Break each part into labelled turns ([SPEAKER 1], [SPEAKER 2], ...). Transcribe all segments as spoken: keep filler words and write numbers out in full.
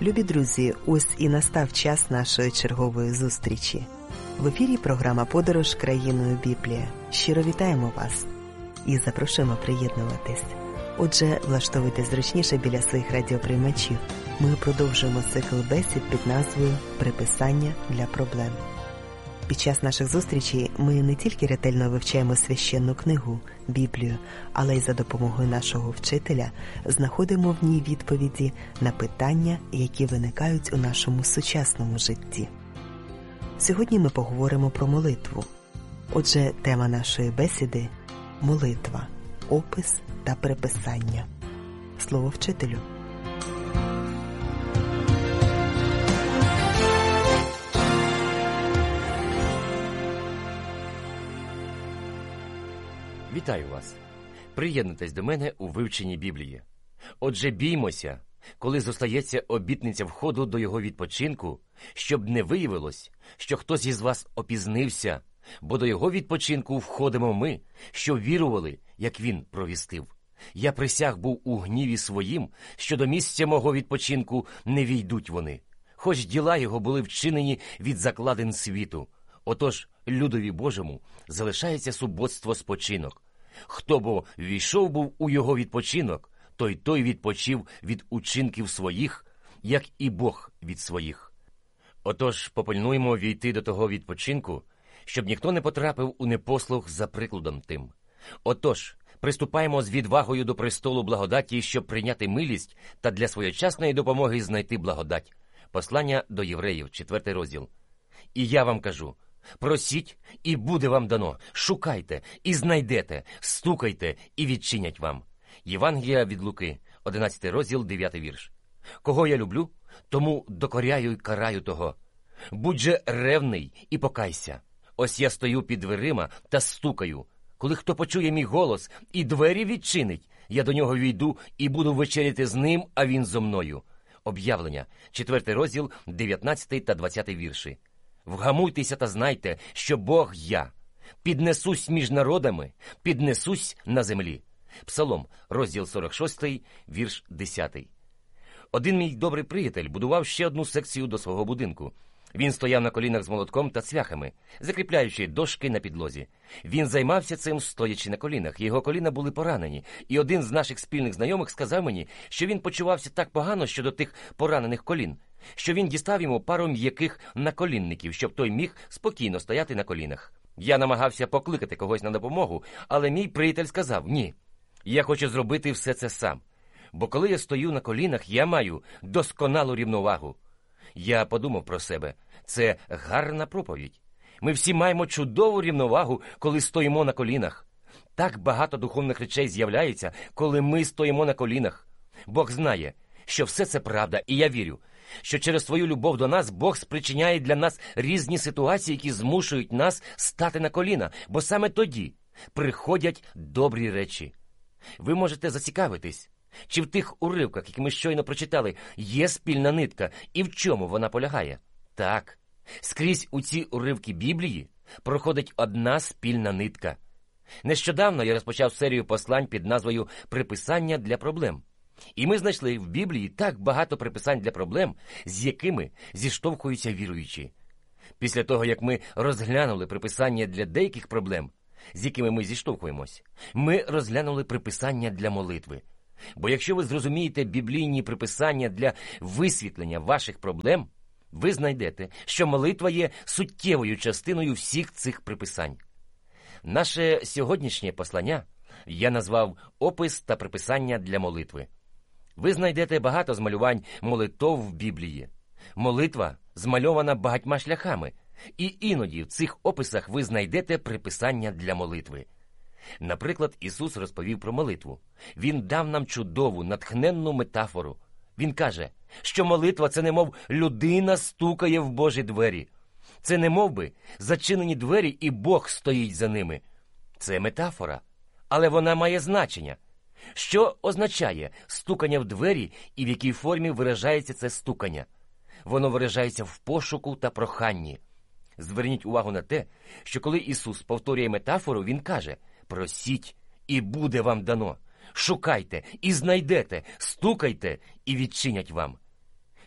[SPEAKER 1] Любі друзі, ось і настав час нашої чергової зустрічі. В ефірі програма «Подорож країною Біблія». Щиро вітаємо вас і запрошуємо приєднуватись. Отже, влаштовуйте зручніше біля своїх радіоприймачів. Ми продовжуємо цикл бесід під назвою «Приписання для проблем». Під час наших зустрічей ми не тільки ретельно вивчаємо священну книгу, Біблію, але й за допомогою нашого вчителя знаходимо в ній відповіді на питання, які виникають у нашому сучасному житті. Сьогодні ми поговоримо про молитву. Отже, тема нашої бесіди – молитва, опис та приписання. Слово вчителю.
[SPEAKER 2] Вітаю вас! Приєднуйтесь до мене у вивченні Біблії. Отже, біймося, коли зостається обітниця входу до його відпочинку, щоб не виявилось, що хтось із вас опізнився, бо до його відпочинку входимо ми, що вірували, як він провістив. Я присяг був у гніві своїм, що до місця мого відпочинку не війдуть вони, хоч діла його були вчинені від закладин світу. Отож, людові Божому залишається суботство спочинок. Хто бо війшов був у його відпочинок, той той відпочив від учинків своїх, як і Бог від своїх. Отож, попильнуємо війти до того відпочинку, щоб ніхто не потрапив у непослух за прикладом тим. Отож, приступаємо з відвагою до престолу благодаті, щоб прийняти милість та для своєчасної допомоги знайти благодать. Послання до євреїв, четвертий розділ. І я вам кажу, просіть, і буде вам дано, шукайте, і знайдете, стукайте, і відчинять вам. Євангелія від Луки, одинадцятий розділ, дев'ятий вірш. Кого я люблю, тому докоряю й караю того. Будь же ревний і покайся. Ось я стою під дверима та стукаю. Коли хто почує мій голос і двері відчинить, я до нього війду і буду вечеряти з ним, а він зо мною. Об'явлення, четвертий розділ, дев'ятнадцятий та двадцятий вірші. Вгамуйтеся та знайте, що Бог я. Піднесусь між народами, піднесусь на землі. Псалом, розділ сорок шостий, вірш десятий. Один мій добрий приятель будував ще одну секцію до свого будинку. Він стояв на колінах з молотком та цвяхами, закріпляючи дошки на підлозі. Він займався цим, стоячи на колінах. Його коліна були поранені, і один з наших спільних знайомих сказав мені, що він почувався так погано щодо тих поранених колін, що він дістав йому пару м'яких наколінників, щоб той міг спокійно стояти на колінах. Я намагався покликати когось на допомогу, але мій приятель сказав: «Ні, я хочу зробити все це сам, бо коли я стою на колінах, я маю досконалу рівновагу». Я подумав про себе. Це гарна проповідь. Ми всі маємо чудову рівновагу, коли стоїмо на колінах. Так багато духовних речей з'являється, коли ми стоїмо на колінах. Бог знає, що все це правда, і я вірю, що через свою любов до нас Бог спричиняє для нас різні ситуації, які змушують нас стати на коліна, бо саме тоді приходять добрі речі. Ви можете зацікавитись, чи в тих уривках, які ми щойно прочитали, є спільна нитка, і в чому вона полягає? Так, скрізь у ці уривки Біблії проходить одна спільна нитка. Нещодавно я розпочав серію послань під назвою «Приписання для проблем». І ми знайшли в Біблії так багато приписань для проблем, з якими зіштовхуються віруючі. Після того, як ми розглянули приписання для деяких проблем, з якими ми зіштовхуємось, ми розглянули приписання для молитви. Бо якщо ви зрозумієте біблійні приписання для висвітлення ваших проблем, ви знайдете, що молитва є суттєвою частиною всіх цих приписань. Наше сьогоднішнє послання я назвав «Опис та приписання для молитви». Ви знайдете багато змалювань молитов в Біблії. Молитва змальована багатьма шляхами, і іноді в цих описах ви знайдете приписання для молитви. Наприклад, Ісус розповів про молитву. Він дав нам чудову, натхненну метафору. Він каже, що молитва – це немов людина стукає в Божі двері. Це немов би зачинені двері, і Бог стоїть за ними. Це метафора, але вона має значення. Що означає стукання в двері і в якій формі виражається це стукання? Воно виражається в пошуку та проханні. Зверніть увагу на те, що коли Ісус повторює метафору, Він каже: «Просіть, і буде вам дано. Шукайте, і знайдете, стукайте, і відчинять вам».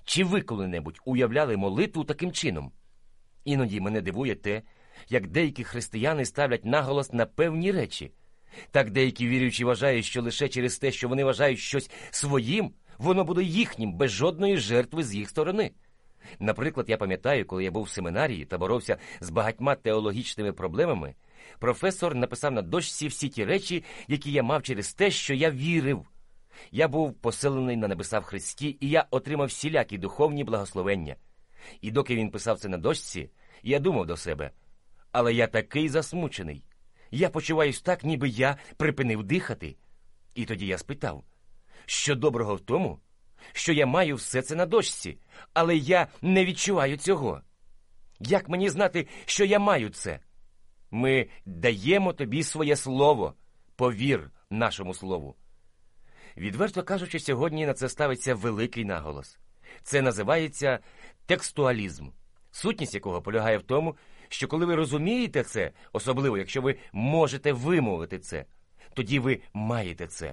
[SPEAKER 2] Чи ви коли-небудь уявляли молитву таким чином? Іноді мене дивує те, як деякі християни ставлять наголос на певні речі. Так деякі віруючі вважають, що лише через те, що вони вважають щось своїм, воно буде їхнім, без жодної жертви з їх сторони. Наприклад, я пам'ятаю, коли я був в семінарії та боровся з багатьма теологічними проблемами, професор написав на дошці всі ті речі, які я мав через те, що я вірив. Я був поселений на небеса в Христі, і я отримав всілякі духовні благословення. І доки він писав це на дошці, я думав до себе, але я такий засмучений. Я почуваюсь так, ніби я припинив дихати. І тоді я спитав, що доброго в тому, що я маю все це на дошці, але я не відчуваю цього. Як мені знати, що я маю це? Ми даємо тобі своє слово, повір нашому слову. Відверто кажучи, сьогодні на це ставиться великий наголос. Це називається текстуалізм, сутність якого полягає в тому, що коли ви розумієте це, особливо якщо ви можете вимовити це, тоді ви маєте це.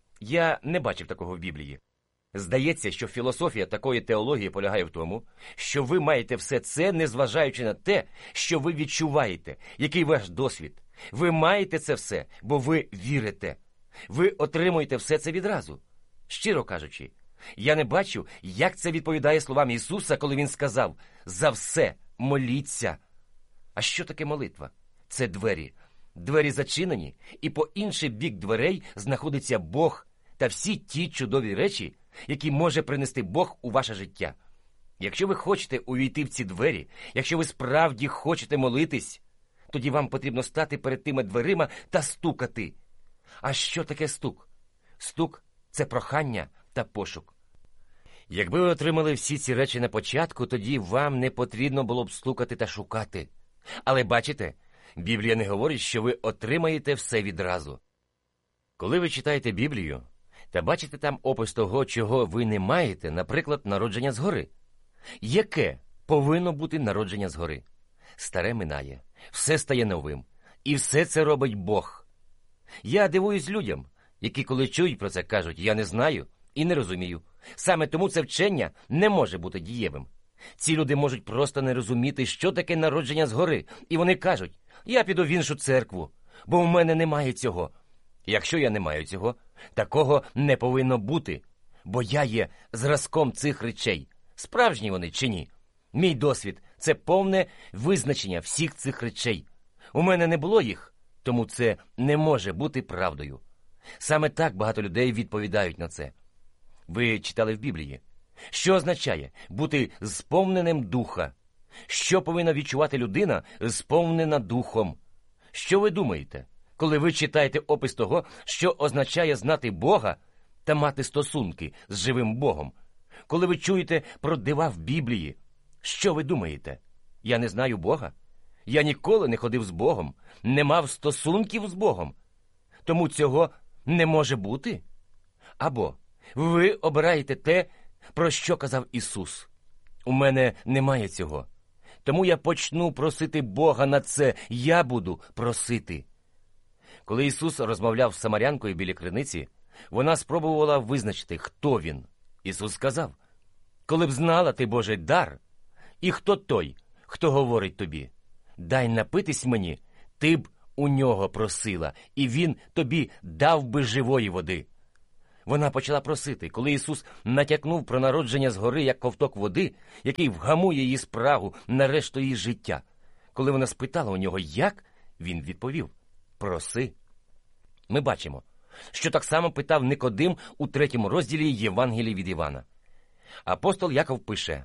[SPEAKER 2] Я не бачив такого в Біблії. Здається, що філософія такої теології полягає в тому, що ви маєте все це, незважаючи на те, що ви відчуваєте, який ваш досвід. Ви маєте це все, бо ви вірите. Ви отримуєте все це відразу. Щиро кажучи, я не бачу, як це відповідає словам Ісуса, коли Він сказав «За все моліться». А що таке молитва? Це двері. Двері зачинені, і по інший бік дверей знаходиться Бог та всі ті чудові речі, які може принести Бог у ваше життя. Якщо ви хочете увійти в ці двері, якщо ви справді хочете молитись, тоді вам потрібно стати перед тими дверима та стукати. А що таке стук? Стук – це прохання та пошук. Якби ви отримали всі ці речі на початку, тоді вам не потрібно було б стукати та шукати. Але бачите, Біблія не говорить, що ви отримаєте все відразу. Коли ви читаєте Біблію, та бачите там опис того, чого ви не маєте, наприклад, народження згори. Яке повинно бути народження згори? Старе минає, все стає новим, і все це робить Бог. Я дивуюсь людям, які коли чують про це, кажуть, я не знаю і не розумію. Саме тому це вчення не може бути дієвим. Ці люди можуть просто не розуміти, що таке народження згори, і вони кажуть, я піду в іншу церкву, бо в мене немає цього. Якщо я не маю цього, такого не повинно бути, бо я є зразком цих речей. Справжні вони чи ні? Мій досвід – це повне визначення всіх цих речей. У мене не було їх, тому це не може бути правдою. Саме так багато людей відповідають на це. Ви читали в Біблії. Що означає бути сповненим духа? Що повинна відчувати людина, сповнена духом? Що ви думаєте, коли ви читаєте опис того, що означає знати Бога та мати стосунки з живим Богом? Коли ви чуєте про дива в Біблії, що ви думаєте? Я не знаю Бога. Я ніколи не ходив з Богом, не мав стосунків з Богом. Тому цього не може бути. Або ви обираєте те, про що казав Ісус. У мене немає цього. Тому я почну просити Бога на це. Я буду просити. Коли Ісус розмовляв з самарянкою біля криниці, вона спробувала визначити, хто Він. Ісус сказав, коли б знала ти Божий дар, і хто той, хто говорить тобі, дай напитись мені, ти б у нього просила, і він тобі дав би живої води. Вона почала просити, коли Ісус натякнув про народження згори, як ковток води, який вгамує її спрагу на решту її життя. Коли вона спитала у нього, як, він відповів, проси. Ми бачимо, що так само питав Никодим у третьому розділі Євангелії від Івана. Апостол Яков пише,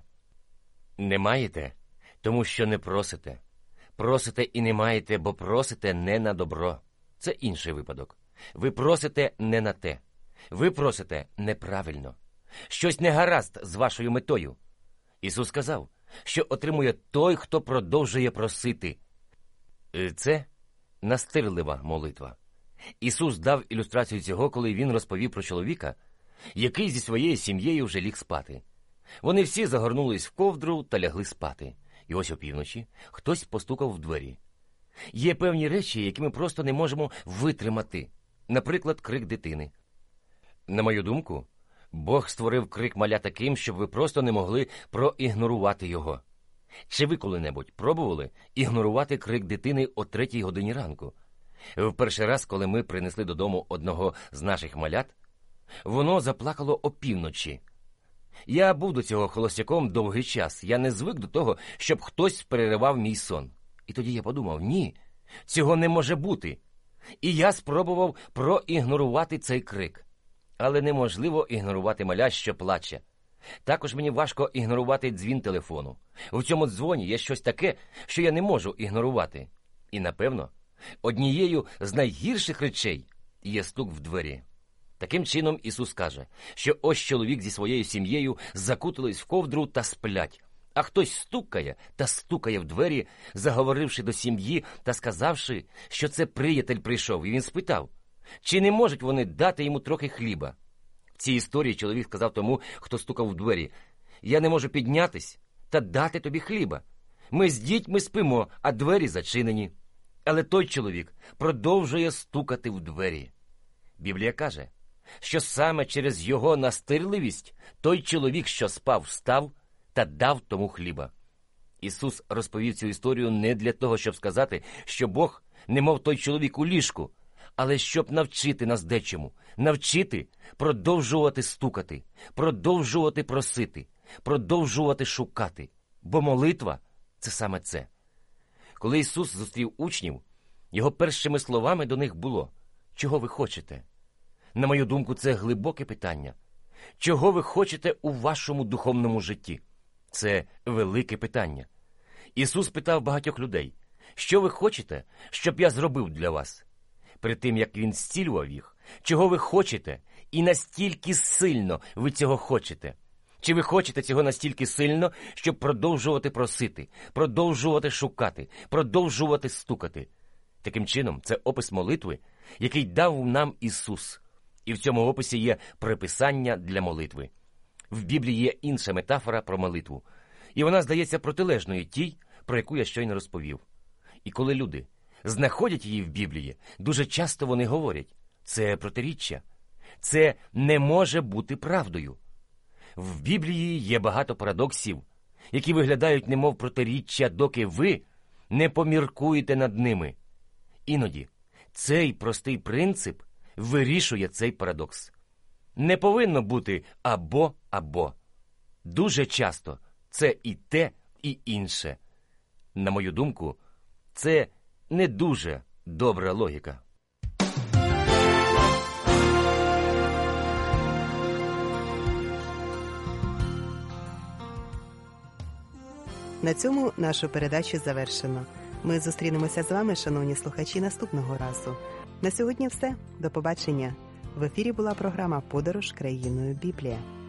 [SPEAKER 2] не маєте, тому що не просите. Просите і не маєте, бо просите не на добро. Це інший випадок. Ви просите не на те. Ви просите неправильно. Щось не гаразд з вашою метою. Ісус сказав, що отримує той, хто продовжує просити. Це настирлива молитва. Ісус дав ілюстрацію цього, коли Він розповів про чоловіка, який зі своєю сім'єю вже ліг спати. Вони всі загорнулись в ковдру та лягли спати. І ось опівночі хтось постукав в двері. Є певні речі, які ми просто не можемо витримати. Наприклад, крик дитини. На мою думку, Бог створив крик маля таким, щоб ви просто не могли проігнорувати його. Чи ви коли-небудь пробували ігнорувати крик дитини о третій годині ранку? В перший раз, коли ми принесли додому одного з наших малят, воно заплакало опівночі. Я був до цього холостяком довгий час. Я не звик до того, щоб хтось переривав мій сон. І тоді я подумав, ні, цього не може бути. І я спробував проігнорувати цей крик. Але неможливо ігнорувати маля, що плаче. Також мені важко ігнорувати дзвін телефону. У цьому дзвоні є щось таке, що я не можу ігнорувати. І, напевно, однією з найгірших речей є стук в двері. Таким чином Ісус каже, що ось чоловік зі своєю сім'єю закутались в ковдру та сплять, а хтось стукає та стукає в двері, заговоривши до сім'ї та сказавши, що це приятель прийшов, і він спитав, чи не можуть вони дати йому трохи хліба. В цій історії чоловік сказав тому, хто стукав в двері, «Я не можу піднятись та дати тобі хліба. Ми з дітьми спимо, а двері зачинені». Але той чоловік продовжує стукати в двері. Біблія каже, що саме через його настирливість той чоловік, що спав, встав та дав тому хліба. Ісус розповів цю історію не для того, щоб сказати, що Бог немов той чоловік у ліжку, але щоб навчити нас дечому, навчити продовжувати стукати, продовжувати просити, продовжувати шукати. Бо молитва – це саме це. Коли Ісус зустрів учнів, його першими словами до них було «Чого ви хочете?». На мою думку, це глибоке питання. Чого ви хочете у вашому духовному житті? Це велике питання. Ісус питав багатьох людей, що ви хочете, щоб я зробив для вас? Перед тим, як Він зцілював їх, чого ви хочете і настільки сильно ви цього хочете? Чи ви хочете цього настільки сильно, щоб продовжувати просити, продовжувати шукати, продовжувати стукати? Таким чином, це опис молитви, який дав нам Ісус. І в цьому описі є приписання для молитви. В Біблії є інша метафора про молитву. І вона здається протилежною тій, про яку я щойно розповів. І коли люди знаходять її в Біблії, дуже часто вони говорять, це протиріччя. Це не може бути правдою. В Біблії є багато парадоксів, які виглядають немов протиріччя, доки ви не поміркуєте над ними. Іноді цей простий принцип вирішує цей парадокс. Не повинно бути або-або. Дуже часто це і те, і інше. На мою думку, це не дуже добра логіка.
[SPEAKER 1] На цьому нашу передачу завершено. Ми зустрінемося з вами, шановні слухачі, наступного разу. На сьогодні все. До побачення. В ефірі була програма «Подорож країною Біблія».